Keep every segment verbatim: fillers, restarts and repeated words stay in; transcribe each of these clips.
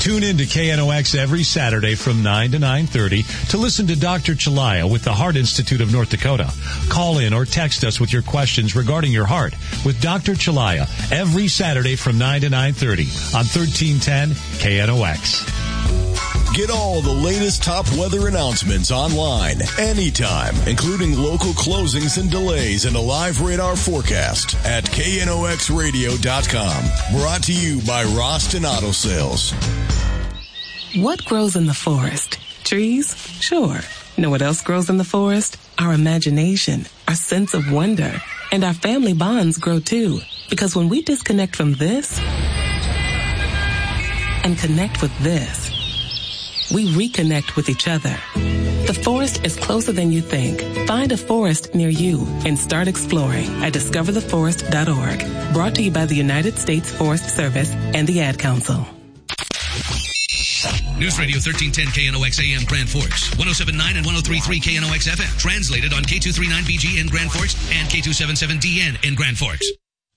Tune in to K N O X every Saturday from nine to nine thirty to listen to Doctor Chalaya with the Heart Institute of North Dakota. Call in or text us with your questions regarding your heart with Doctor Chalaya every Saturday from nine to nine thirty on thirteen ten K N O X. Get all the latest top weather announcements online, anytime, including local closings and delays and a live radar forecast at K N O X radio dot com. Brought to you by Roston Auto Sales. What grows in the forest? Trees? Sure. Know what else grows in the forest? Our imagination, our sense of wonder, and our family bonds grow too. Because when we disconnect from this and connect with this, we reconnect with each other. The forest is closer than you think. Find a forest near you and start exploring at discover the forest dot org. Brought to you by the United States Forest Service and the Ad Council. News Radio thirteen ten K N O X A M Grand Forks, one oh seven point nine and one oh three point three K N O X F M. Translated on K two thirty-nine B G in Grand Forks and K two seventy-seven D N in Grand Forks.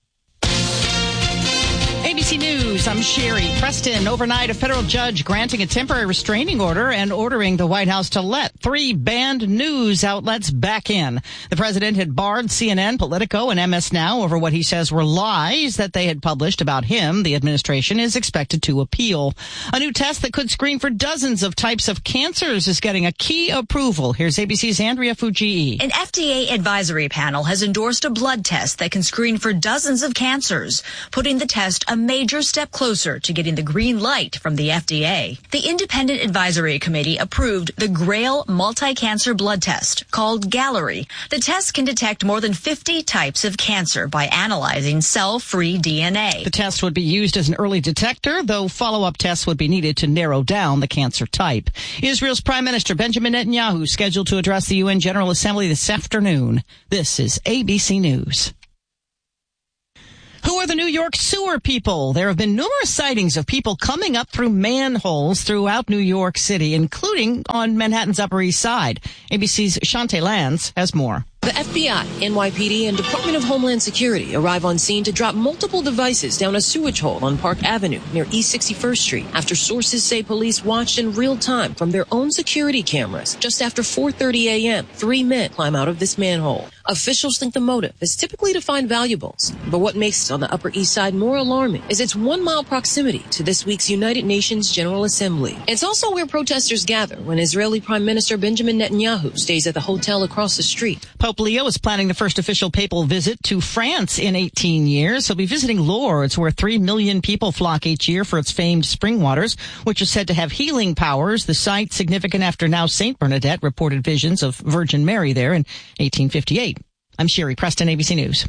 A B C News, I'm Sherry Preston. Overnight, a federal judge granting a temporary restraining order and ordering the White House to let three banned news outlets back in. The president had barred C N N, Politico, and M S Now over what he says were lies that they had published about him. The administration is expected to appeal. A new test that could screen for dozens of types of cancers is getting a key approval. Here's A B C's Andrea Fujii. An F D A advisory panel has endorsed a blood test that can screen for dozens of cancers, putting the test a major step closer to getting the green light from the F D A. The Independent Advisory Committee approved the GRAIL multi-cancer blood test called Gallery. The test can detect more than fifty types of cancer by analyzing cell-free D N A. The test would be used as an early detector, though follow-up tests would be needed to narrow down the cancer type. Israel's Prime Minister Benjamin Netanyahu scheduled to address the U N General Assembly this afternoon. This is A B C News. Who are the New York sewer people? There have been numerous sightings of people coming up through manholes throughout New York City, including on Manhattan's Upper East Side. A B C's Shantae Lands has more. The F B I, N Y P D, and Department of Homeland Security arrive on scene to drop multiple devices down a sewage hole on Park Avenue near East sixty-first Street after sources say police watched in real time from their own security cameras. Just after four thirty a.m., three men climb out of this manhole. Officials think the motive is typically to find valuables, but what makes it on the Upper East Side more alarming is its one-mile proximity to this week's United Nations General Assembly. It's also where protesters gather when Israeli Prime Minister Benjamin Netanyahu stays at the hotel across the street. Pope Leo is planning the first official papal visit to France in eighteen years. He'll be visiting Lourdes, where three million people flock each year for its famed spring waters, which is said to have healing powers. The site, significant after now Saint Bernadette, reported visions of Virgin Mary there in eighteen fifty-eight. I'm Sherry Preston, A B C News.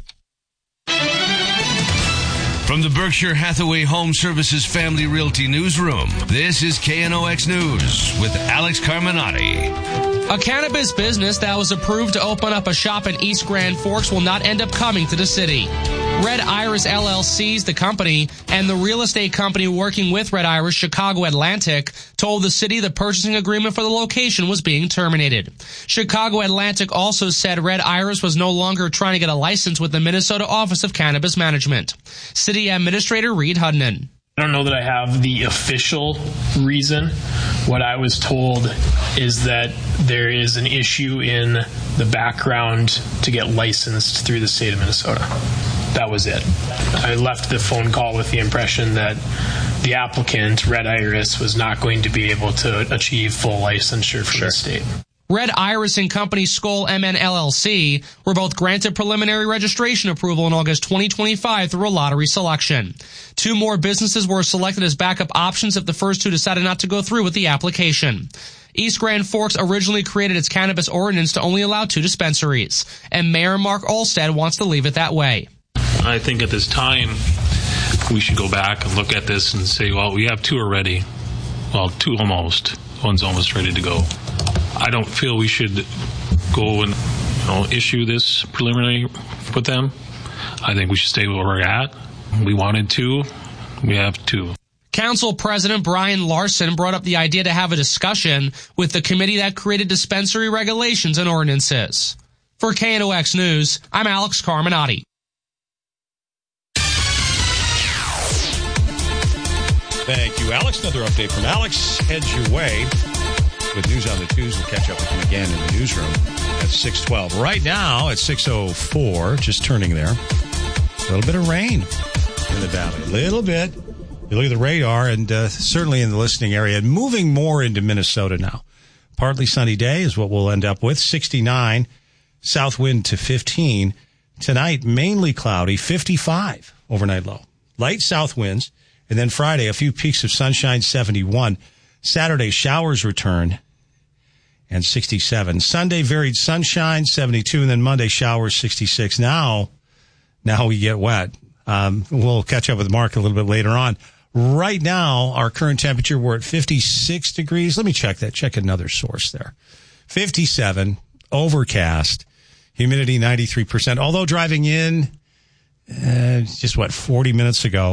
From the Berkshire Hathaway Home Services Family Realty Newsroom, this is K N O X News with Alex Carminati. A cannabis business that was approved to open up a shop in East Grand Forks will not end up coming to the city. Red Iris L L C's the company, and the real estate company working with Red Iris, Chicago Atlantic, told the city the purchasing agreement for the location was being terminated. Chicago Atlantic also said Red Iris was no longer trying to get a license with the Minnesota Office of Cannabis Management. City Administrator Reed Hudnan. I don't know that I have the official reason. What I was told is that there is an issue in the background to get licensed through the state of Minnesota. That was it. I left the phone call with the impression that the applicant, Red Iris, was not going to be able to achieve full licensure from the state. Red Iris and Company Skoll M N L L C were both granted preliminary registration approval in August twenty twenty-five through a lottery selection. Two more businesses were selected as backup options if the first two decided not to go through with the application. East Grand Forks originally created its cannabis ordinance to only allow two dispensaries, and Mayor Mark Olstad wants to leave it that way. I think at this time we should go back and look at this and say, well, we have two already. Well, two almost. One's almost ready to go. I don't feel we should go and you know, issue this preliminary with them. I think we should stay where we're at. We wanted two. We have two. Council President Brian Larson brought up the idea to have a discussion with the committee that created dispensary regulations and ordinances. For K N O X News, I'm Alex Thank you, Alex. Another update from Alex. Heads your way with news on the twos. We'll catch up with him again in the newsroom at six twelve. Right now at six oh four, just turning there, a little bit of rain in the valley. A little bit. You look at the radar, and uh, certainly in the listening area, and moving more into Minnesota now. Partly sunny day is what we'll end up with. sixty-nine, south wind to fifteen. Tonight, mainly cloudy, fifty-five overnight low. Light south winds. And then Friday, a few peaks of sunshine, seventy-one. Saturday, showers return, and sixty-seven. Sunday, varied sunshine, seventy-two. And then Monday, showers, sixty-six. Now, now we get wet. Um, we'll catch up with Mark a little bit later on. Right now, our current temperature, we're at fifty-six degrees. Let me check that. Check another source there. fifty-seven, overcast, humidity ninety-three percent. Although driving in, uh, just what, forty minutes ago,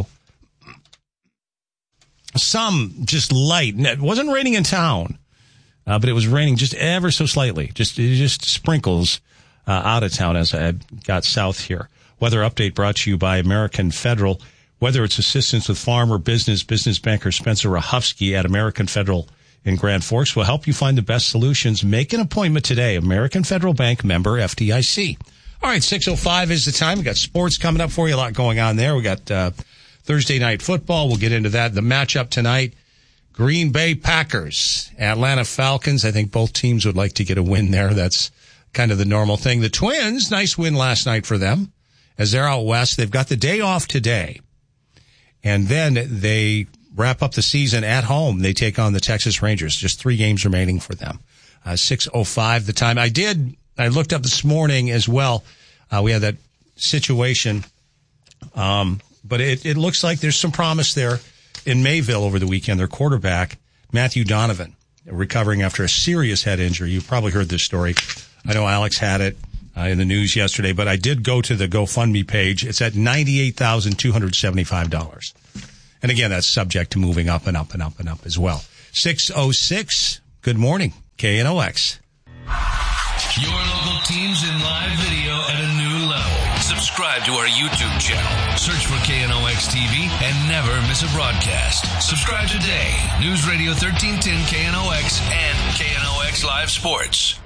some just light. It wasn't raining in town, uh, but it was raining just ever so slightly. Just, just sprinkles uh, out of town as I got south here. Weather update brought to you by American Federal. Whether it's assistance with farm or business, business banker Spencer Rahufsky at American Federal in Grand Forks will help you find the best solutions. Make an appointment today. American Federal Bank, member F D I C. All right, six oh five is the time. We got sports coming up for you. A lot going on there. We got uh, Thursday night football. We'll get into that. The matchup tonight, Green Bay Packers, Atlanta Falcons. I think both teams would like to get a win there. That's kind of the normal thing. The Twins, nice win last night for them as they're out west. They've got the day off today. And then they wrap up the season at home. They take on the Texas Rangers. Just three games remaining for them. Uh, six oh five the time. I did, I looked up this morning as well. Uh, we had that situation. Um, but it, it looks like there's some promise there in Mayville over the weekend. Their quarterback, Matthew Donovan, recovering after a serious head injury. You've probably heard this story. I know Alex had it uh, in the news yesterday, but I did go to the GoFundMe page. It's at ninety-eight thousand two hundred seventy-five dollars. And again, that's subject to moving up and up and up and up as well. six oh six, good morning, K N O X. Your local teams in live video at a new level. Subscribe to our YouTube channel. Search for K N O X T V and never miss a broadcast. Subscribe today. News Radio thirteen ten K N O X and K N O X Live Sports.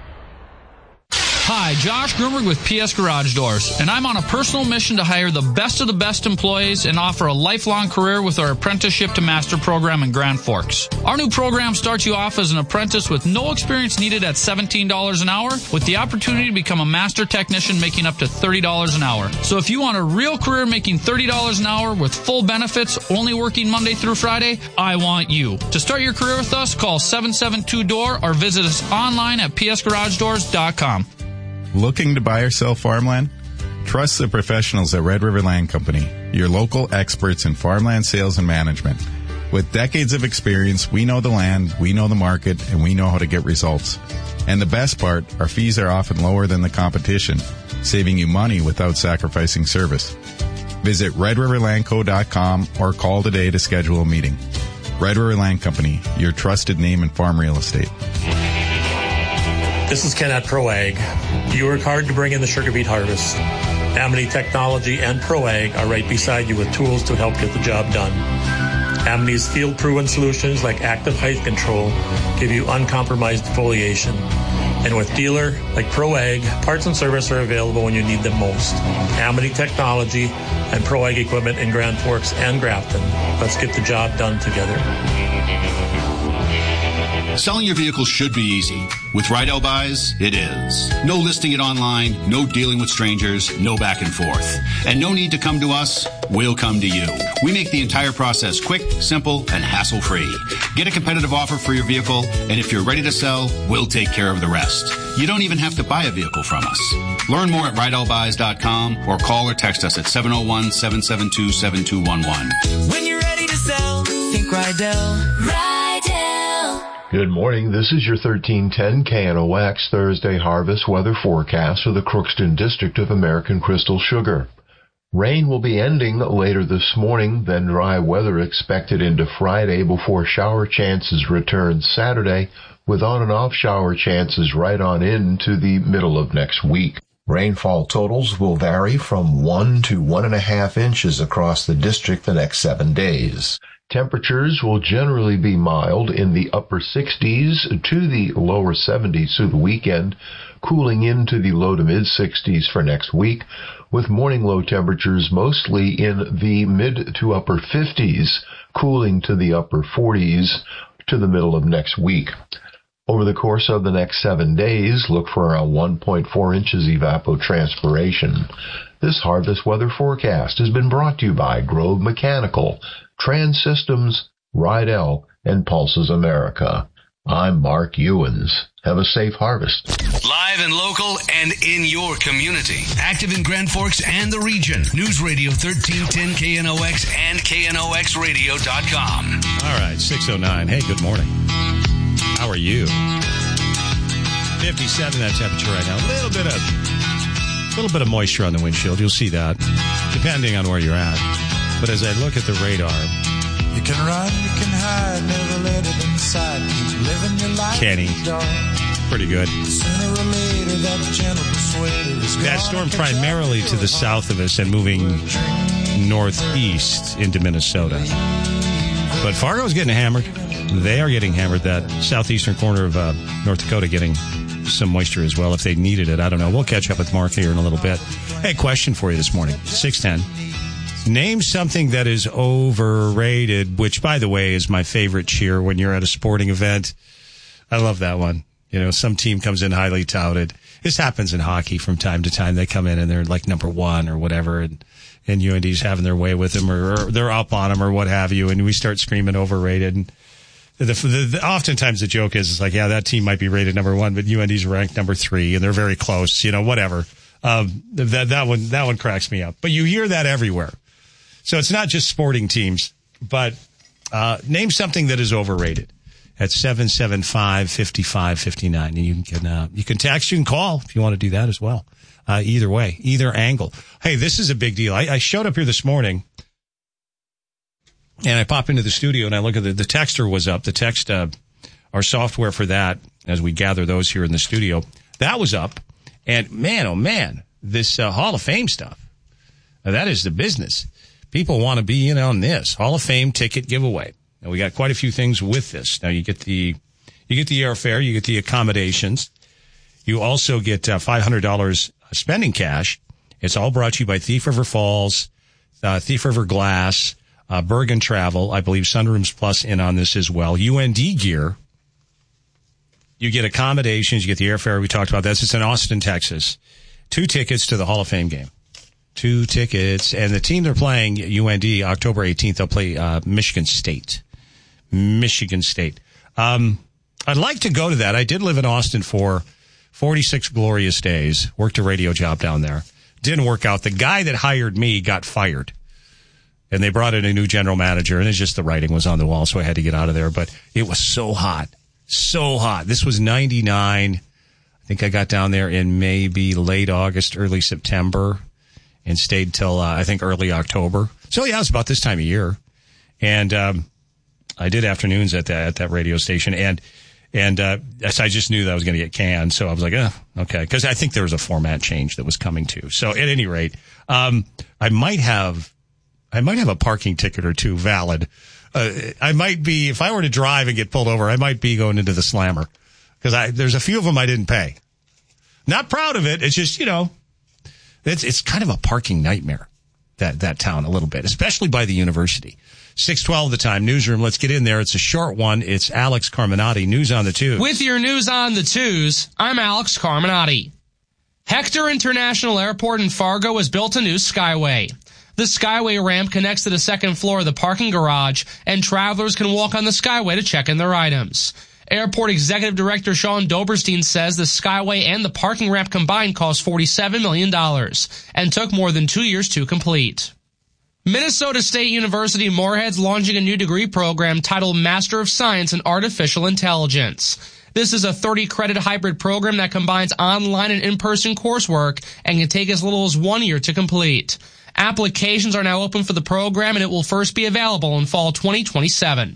Hi, Josh Grumberg with P S Garage Doors, and I'm on a personal mission to hire the best of the best employees and offer a lifelong career with our Apprenticeship to Master program in Grand Forks. Our new program starts you off as an apprentice with no experience needed at seventeen dollars an hour, with the opportunity to become a master technician making up to thirty dollars an hour. So if you want a real career making thirty dollars an hour with full benefits, only working Monday through Friday, I want you. To start your career with us, call seven seven two D O O R or visit us online at p s garage doors dot com. Looking to buy or sell farmland? Trust the professionals at Red River Land Company, your local experts in farmland sales and management. With decades of experience, we know the land, we know the market, and we know how to get results. And the best part, our fees are often lower than the competition, saving you money without sacrificing service. Visit red river land co dot com or call today to schedule a meeting. Red River Land Company, your trusted name in farm real estate. This is Ken at ProAg. You work hard to bring in the sugar beet harvest. Amity Technology and ProAg are right beside you with tools to help get the job done. Amity's field-proven solutions like active height control give you uncompromised foliation. And with dealer like ProAg, parts and service are available when you need them most. Amity Technology and ProAg equipment in Grand Forks and Grafton. Let's get the job done together. Selling your vehicle should be easy. With Rydell Buys, it is. No listing it online, no dealing with strangers, no back and forth. And no need to come to us, we'll come to you. We make the entire process quick, simple, and hassle-free. Get a competitive offer for your vehicle, and if you're ready to sell, we'll take care of the rest. You don't even have to buy a vehicle from us. Learn more at rydell buys dot com or call or text us at seven oh one, seven seven two, seven two one one. When you're ready to sell, think Rydell. Rydell. Good morning. This is your thirteen ten K N O X Thursday harvest weather forecast for the Crookston District of American Crystal Sugar. Rain will be ending later this morning, then dry weather expected into Friday before shower chances return Saturday, with on and off shower chances right on into the middle of next week. Rainfall totals will vary from one to one and a half inches across the district the next seven days. Temperatures will generally be mild in the upper sixties to the lower seventies through the weekend, cooling into the low to mid sixties for next week, with morning low temperatures mostly in the mid to upper fifties, cooling to the upper forties to the middle of next week. Over the course of the next seven days, look for around one point four inches evapotranspiration. This harvest weather forecast has been brought to you by Grove Mechanical, Trans Systems, Rydell, and Pulses America. I'm Mark Ewens. Have a safe harvest. Live and local and in your community. Active in Grand Forks and the region. News Radio thirteen ten K N O X and K N O X radio dot com. All right, six oh nine. Hey, good morning. How are you? fifty-seven, that temperature right now. A little bit of, a little bit of moisture on the windshield. You'll see that, depending on where you're at. But as I look at the radar, you can run, you can hide, never let it inside. Keep living your life. Kenny, pretty good. Sooner or later, that gentle persuader is that storm primarily to the south of us and moving northeast into Minnesota. But Fargo's getting hammered. They are getting hammered. That southeastern corner of uh, North Dakota getting some moisture as well if they needed it. I don't know. We'll catch up with Mark here in a little bit. Hey, question for you this morning. six ten. Name something that is overrated, which, by the way, is my favorite cheer when you're at a sporting event. I love that one. You know, some team comes in highly touted. This happens in hockey from time to time. They come in and they're like number one or whatever, and, and U N D's having their way with them, or, or they're up on them or what have you, and we start screaming overrated. And the, the, the, oftentimes the joke is, it's like, yeah, that team might be rated number one, but U N D's ranked number three, and they're very close, you know, whatever. Um, that, that one, that one cracks me up. But you hear that everywhere. So it's not just sporting teams, but uh, name something that is overrated at seven seven five, five five five nine. And you can uh, you can text, you can call if you want to do that as well. Uh, either way, either angle. Hey, this is a big deal. I, I showed up here this morning, and I pop into the studio, and I look at the, the texter was up. The text, uh, our software for that, as we gather those here in the studio, that was up. And man, oh man, this uh, Hall of Fame stuff, uh, that is the business. People want to be in on this Hall of Fame ticket giveaway. Now, we got quite a few things with this. Now, you get the you get the airfare, you get the accommodations. You also get uh, five hundred dollars spending cash. It's all brought to you by Thief River Falls, uh, Thief River Glass, uh, Bergen Travel. I believe Sunrooms Plus in on this as well. U N D gear. You get accommodations. You get the airfare. We talked about this. It's in Austin, Texas. Two tickets to the Hall of Fame game. Two tickets, and the team they're playing, U N D, October eighteenth, they'll play uh, Michigan State. Michigan State. Um, I'd like to go to that. I did live in Austin for forty-six glorious days, worked a radio job down there. Didn't work out. The guy that hired me got fired, and they brought in a new general manager, and it's just the writing was on the wall, so I had to get out of there. But it was so hot, so hot. This was ninety-nine. I think I got down there in maybe late August, early September. And stayed till, uh, I think, early October. So, yeah, it was about this time of year. And um, I did afternoons at that, at that radio station. And and uh, I just knew that I was going to get canned. So I was like, oh, okay. Because I think there was a format change that was coming, too. So, at any rate, um, I might have I might have a parking ticket or two valid. Uh, I might be, if I were to drive and get pulled over, I might be going into the slammer. Because there's a few of them I didn't pay. Not proud of it. It's just, you know. It's it's kind of a parking nightmare, that, that town, a little bit, especially by the university. six twelve the time, newsroom. Let's get in there. It's a short one. It's Alex Carminati, News on the Twos. With your News on the Twos, I'm Alex Carminati. Hector International Airport in Fargo has built a new Skyway. The Skyway ramp connects to the second floor of the parking garage, and travelers can walk on the Skyway to check in their items. Airport Executive Director Sean Doberstein says the Skyway and the parking ramp combined cost forty-seven million dollars and took more than two years to complete. Minnesota State University Moorhead's launching a new degree program titled Master of Science in Artificial Intelligence. This is a thirty-credit hybrid program that combines online and in-person coursework and can take as little as one year to complete. Applications are now open for the program, and it will first be available in fall twenty twenty-seven.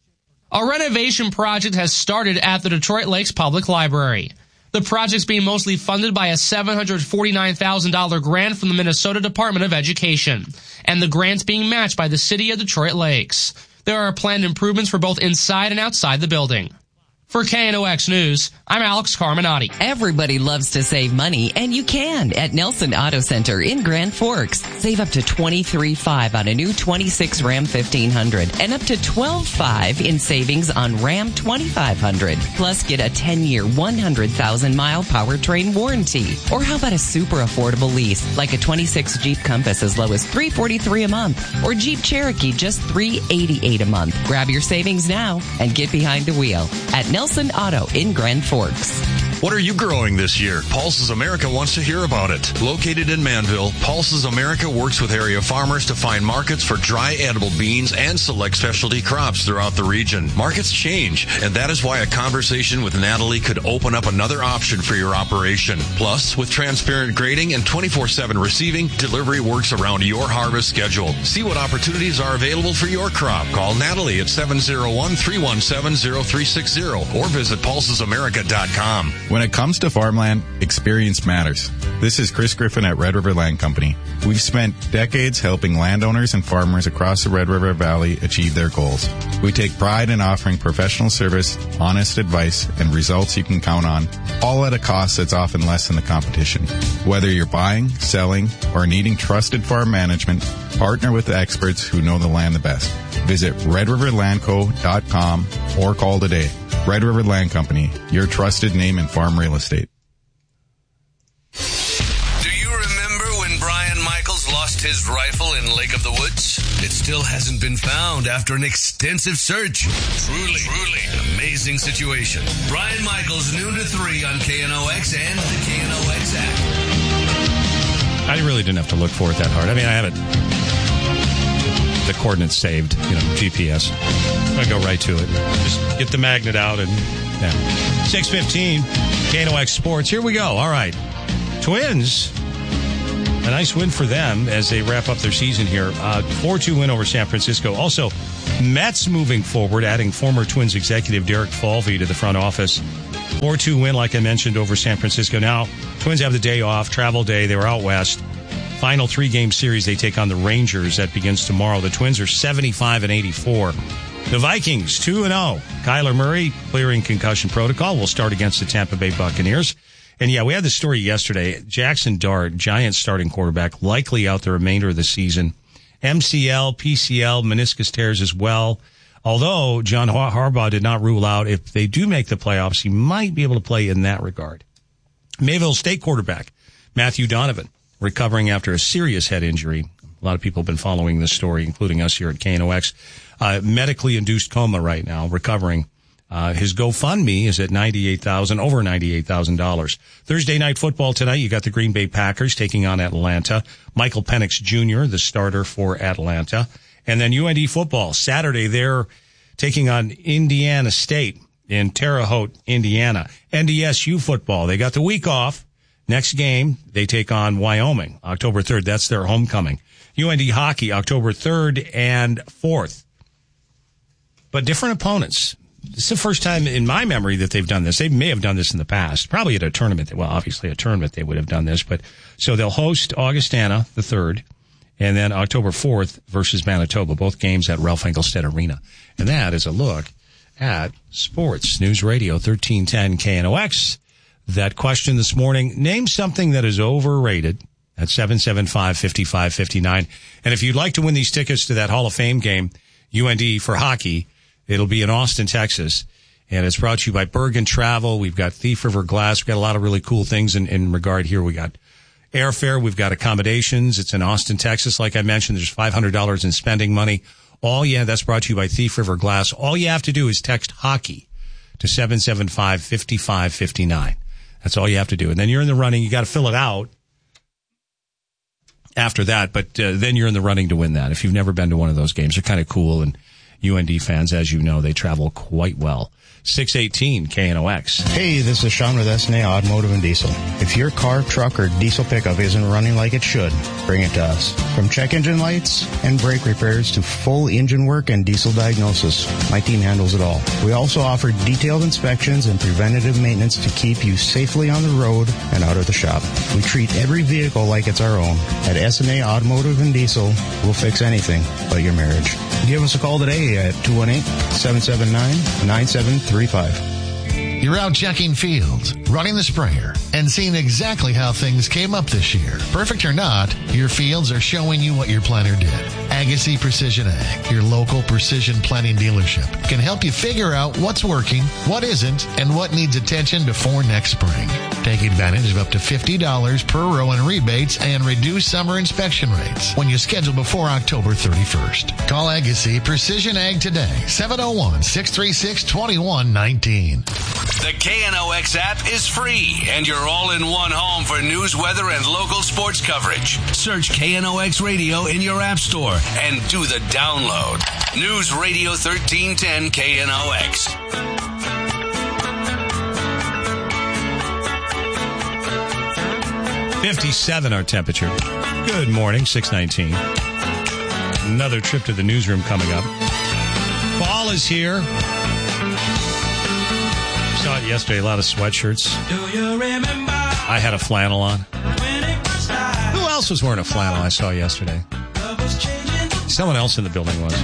A renovation project has started at the Detroit Lakes Public Library. The project's being mostly funded by a seven hundred forty-nine thousand dollars grant from the Minnesota Department of Education, and the grant's being matched by the city of Detroit Lakes. There are planned improvements for both inside and outside the building. For K N O X News, I'm Alex Carminati. Everybody loves to save money, and you can at Nelson Auto Center in Grand Forks. Save up to twenty-three thousand five hundred dollars on a new twenty-six Ram fifteen hundred and up to twelve thousand five hundred dollars in savings on Ram twenty-five hundred. Plus, get a ten-year, one hundred thousand mile powertrain warranty. Or how about a super affordable lease, like a twenty-six Jeep Compass as low as three hundred forty-three dollars a month, or Jeep Cherokee just three hundred eighty-eight dollars a month. Grab your savings now and get behind the wheel at Nelson Auto in Grand Forks. What are you growing this year? Pulses America wants to hear about it. Located in Manville, Pulses America works with area farmers to find markets for dry edible beans and select specialty crops throughout the region. Markets change, and that is why a conversation with Natalie could open up another option for your operation. Plus, with transparent grading and twenty-four seven receiving, delivery works around your harvest schedule. See what opportunities are available for your crop. Call Natalie at seven oh one, three one seven, oh three six oh or visit pulses america dot com. When it comes to farmland, experience matters. This is Chris Griffin at Red River Land Company. We've spent decades helping landowners and farmers across the Red River Valley achieve their goals. We take pride in offering professional service, honest advice, and results you can count on, all at a cost that's often less than the competition. Whether you're buying, selling, or needing trusted farm management, partner with the experts who know the land the best. Visit red river land co dot com or call today. Red River Land Company, your trusted name in farm real estate. Do you remember when Brian Michaels lost his rifle in Lake of the Woods? It still hasn't been found after an extensive search. Truly, truly an amazing situation. Brian Michaels, noon to three on K N O X and the K N O X app. I really didn't have to look for it that hard. I mean, I have it, the coordinates saved, you know, G P S. I go right to it. Just get the magnet out and, yeah. six fifteen, K N O X Sports. Here we go. All right. Twins, a nice win for them as they wrap up their season here. Uh, four two win over San Francisco. Also, Mets moving forward, adding former Twins executive Derek Falvey to the front office. four two win, like I mentioned, over San Francisco. Now, Twins have the day off, travel day. They were out west. Final three-game series, they take on the Rangers. That begins tomorrow. The Twins are seventy-five and eighty-four. The Vikings, two and oh. Kyler Murray, clearing concussion protocol, will start against the Tampa Bay Buccaneers. And, yeah, we had the story yesterday. Jackson Dart, Giants starting quarterback, likely out the remainder of the season. M C L, P C L, meniscus tears as well. Although John Harbaugh did not rule out if they do make the playoffs, he might be able to play in that regard. Mayville State quarterback, Matthew Donovan, recovering after a serious head injury. A lot of people have been following this story, including us here at K N O X. Uh, medically induced coma right now, recovering. Uh, his GoFundMe is at ninety-eight thousand dollars, over ninety-eight thousand dollars. Thursday night football tonight, you got the Green Bay Packers taking on Atlanta. Michael Penix Junior, the starter for Atlanta. And then U N D football, Saturday, they're taking on Indiana State in Terre Haute, Indiana. N D S U football, they got the week off. Next game, they take on Wyoming, October third. That's their homecoming. U N D hockey, October third and fourth. But different opponents. It's the first time in my memory that they've done this. They may have done this in the past, probably at a tournament. Well, obviously a tournament they would have done this. But so they'll host Augustana the third, and then October fourth versus Manitoba, both games at Ralph Engelstad Arena. And that is a look at Sports News Radio thirteen ten K N O X. That question this morning, name something that is overrated at seven seven five, five five five nine. And if you'd like to win these tickets to that Hall of Fame game, U N D for hockey, it'll be in Austin, Texas. And it's brought to you by Bergen Travel. We've got Thief River Glass. We've got a lot of really cool things in, in regard here. We got airfare. We've got accommodations. It's in Austin, Texas. Like I mentioned, there's five hundred dollars in spending money. All yeah, that's brought to you by Thief River Glass. All you have to do is text hockey to seven seven five, five five five nine. That's all you have to do. And then you're in the running. You got to fill it out after that, but uh, then you're in the running to win that. If you've never been to one of those games, they're kind of cool, and U N D fans, as you know, they travel quite well. six eighteen K N O X. Hey, this is Sean with S N A Automotive and Diesel. If your car, truck, or diesel pickup isn't running like it should, bring it to us. From check engine lights and brake repairs to full engine work and diesel diagnosis, my team handles it all. We also offer detailed inspections and preventative maintenance to keep you safely on the road and out of the shop. We treat every vehicle like it's our own. At S N A Automotive and Diesel, we'll fix anything but your marriage. Give us a call today at two one eight, seven seven nine, nine seven three five. You're out checking fields, running the sprayer, and seeing exactly how things came up this year. Perfect or not, your fields are showing you what your planter did. Agassi Precision Ag, your local precision planting dealership, can help you figure out what's working, what isn't, and what needs attention before next spring. Take advantage of up to fifty dollars per row in rebates and reduced summer inspection rates when you schedule before October thirty-first. Call Agassi Precision Ag today, seven oh one, six three six, two one one nine. The K N O X app is free, and you're all in one home for news, weather, and local sports coverage. Search K N O X Radio in your app store and do the download. News Radio thirteen ten K N O X. fifty-seven our temperature. Good morning, six nineteen. Another trip to the newsroom coming up. Fall is here. Saw it yesterday, a lot of sweatshirts. Do you remember? I had a flannel on. Who else was wearing a flannel I saw yesterday? Someone else in the building was.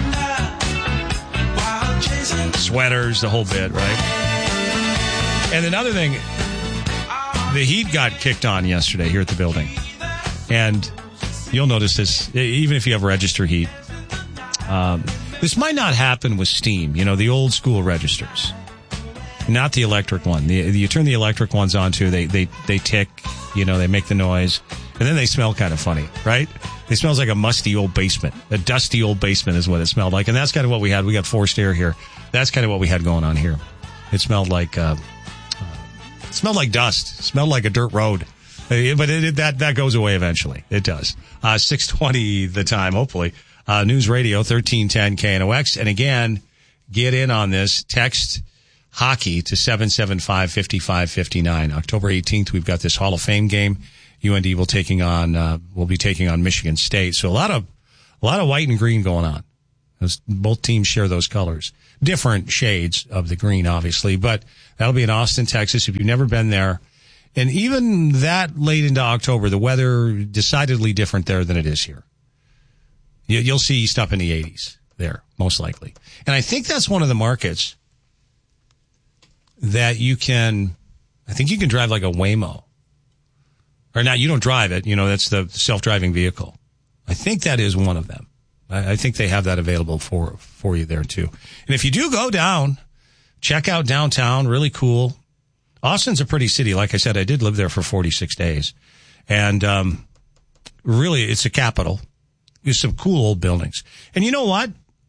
Sweaters, the whole bit, right? And another thing, the heat got kicked on yesterday here at the building. And you'll notice this, even if you have register heat. Um, this might not happen with steam, you know, the old school registers. Not the electric one. The, you turn the electric ones on too, they, they, they tick, you know, they make the noise. And then they smell kind of funny, right? It smells like a musty old basement. A dusty old basement is what it smelled like. And that's kind of what we had. We got forced air here. That's kind of what we had going on here. It smelled like, uh, it smelled like dust. It smelled like a dirt road. Uh, but it, it, that, that goes away eventually. It does. Uh, six twenty the time, hopefully. Uh, News Radio thirteen ten K N O X. And again, get in on this. Text hockey to seven seven five, five five five nine. October eighteenth, we've got this Hall of Fame game. U N D will taking on, uh, will be taking on Michigan State. So a lot of, a lot of white and green going on. Those, both teams share those colors. Different shades of the green, obviously, but that'll be in Austin, Texas. If you've never been there, and even that late into October, the weather decidedly different there than it is here. You, you'll see East up in the eighties there, most likely. And I think that's one of the markets that you can, I think you can drive like a Waymo. Or not, you don't drive it, you know, that's the self-driving vehicle. I think that is one of them. I, I think they have that available for, for you there too. And if you do go down, check out downtown, really cool. Austin's a pretty city. Like I said, I did live there for forty-six days. And, um, really, it's a capital. There's some cool old buildings. And you know what?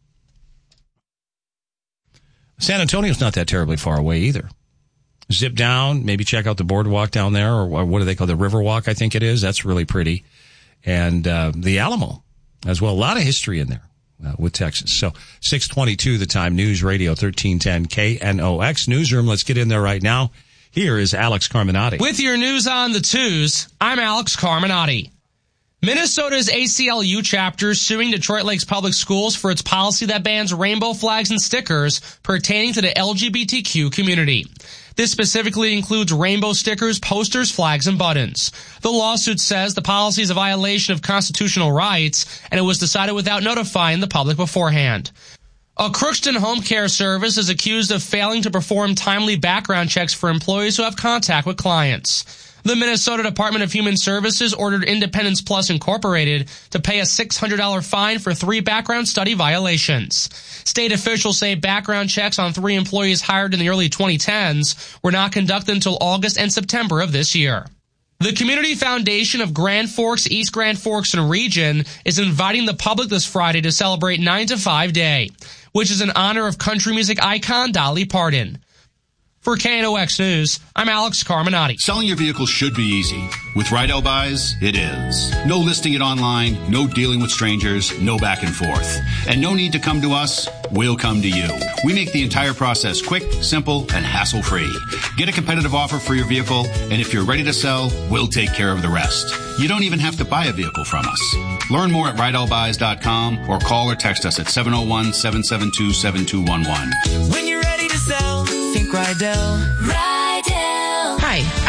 San Antonio's not that terribly far away either. Zip down, maybe check out the boardwalk down there, or what do they call the Riverwalk, I think it is. That's really pretty. And uh, the Alamo as well. A lot of history in there uh, with Texas. So six twenty-two the time. News Radio thirteen ten K N O X. Newsroom, let's get in there right now. Here is Alex Carminati. With your news on the twos, I'm Alex Carminati. Minnesota's A C L U chapter is suing Detroit Lakes Public Schools for its policy that bans rainbow flags and stickers pertaining to the L G B T Q community. This specifically includes rainbow stickers, posters, flags, and buttons. The lawsuit says the policy is a violation of constitutional rights, and it was decided without notifying the public beforehand. A Crookston home care service is accused of failing to perform timely background checks for employees who have contact with clients. The Minnesota Department of Human Services ordered Independence Plus Incorporated to pay a six hundred dollars fine for three background study violations. State officials say background checks on three employees hired in the early twenty tens were not conducted until August and September of this year. The Community Foundation of Grand Forks, East Grand Forks, and Region is inviting the public this Friday to celebrate nine to five Day, which is in honor of country music icon Dolly Parton. For K N O X News, I'm Alex Carminati. Selling your vehicle should be easy. With Rydell Buys, it is. No listing it online, no dealing with strangers, no back and forth. And no need to come to us, we'll come to you. We make the entire process quick, simple, and hassle-free. Get a competitive offer for your vehicle, and if you're ready to sell, we'll take care of the rest. You don't even have to buy a vehicle from us. Learn more at rydell buys dot com or call or text us at seven oh one, seven seven two, seven two one one. When you're ready to sell, think Rydell. Rydell. Hi,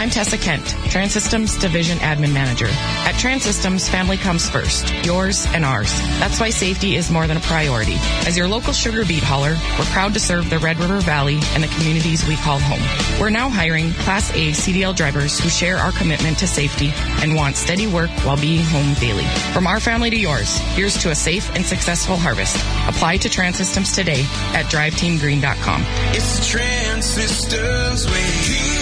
I'm Tessa Kent, Transsystems Division Admin Manager. At Transsystems, family comes first, yours and ours. That's why safety is more than a priority. As your local sugar beet hauler, we're proud to serve the Red River Valley and the communities we call home. We're now hiring Class A C D L drivers who share our commitment to safety and want steady work while being home daily. From our family to yours, here's to a safe and successful harvest. Apply to Transsystems today at drive team green dot com. It's the Transsystems way.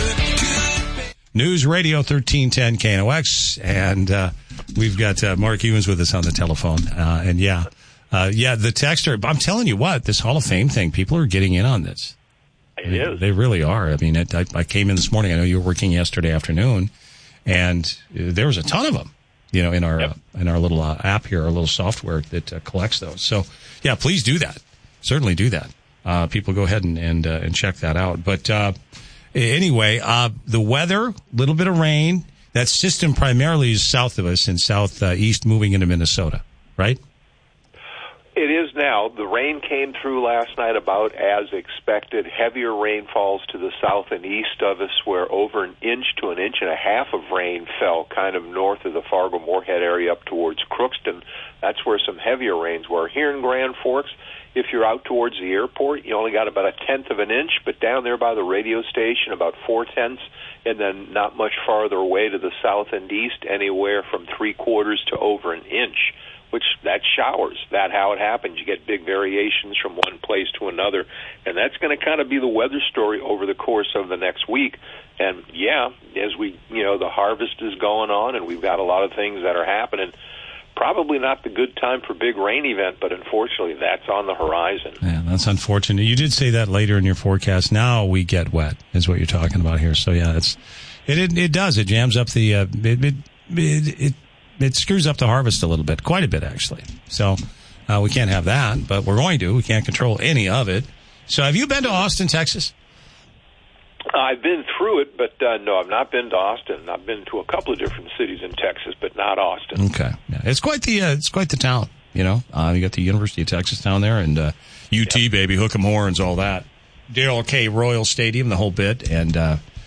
News Radio thirteen ten K N O X, and uh, we've got uh, Mark Ewens with us on the telephone. Uh, and yeah, uh, yeah, the texter. I'm telling you what, this Hall of Fame thing, people are getting in on this. It is. They really are. I mean, it, I, I came in this morning. I know you were working yesterday afternoon, and uh, there was a ton of them. You know, in our yep. uh, in our little uh, app here, our little software that uh, collects those. So, yeah, please do that. Certainly do that. Uh, people go ahead and and, uh, and check that out. But uh, anyway, uh, the weather, little bit of rain. That system primarily is south of us and southeast, uh, moving into Minnesota, right? It is now. The rain came through last night about as expected. Heavier rainfalls to the south and east of us, where over an inch to an inch and a half of rain fell kind of north of the Fargo-Moorhead area up towards Crookston. That's where some heavier rains were. Here in Grand Forks, if you're out towards the airport, you only got about a tenth of an inch, but down there by the radio station, about four tenths, and then not much farther away to the south and east, anywhere from three quarters to over an inch, which that showers. That's how it happens. You get big variations from one place to another, and that's going to kind of be the weather story over the course of the next week. And, yeah, as we, you know, the harvest is going on, and we've got a lot of things that are happening. Probably not the good time for big rain event, but unfortunately that's on the horizon. Yeah, that's unfortunate. You did say that later in your forecast. Now we get wet is what you're talking about here. So yeah, it's it it, it does. It jams up the uh, it, it it it it screws up the harvest a little bit, quite a bit actually. So uh, we can't have that, but we're going to. We can't control any of it. So have you been to Austin, Texas? I've been through it, but uh, no, I've not been to Austin. I've been to a couple of different cities in Texas, but not Austin. Okay, yeah, it's quite the uh, it's quite the town. You know, uh, you got the University of Texas down there, and uh, U T, yep. baby, hook 'em horns, all that. Darrell K. Royal Stadium, the whole bit, and uh,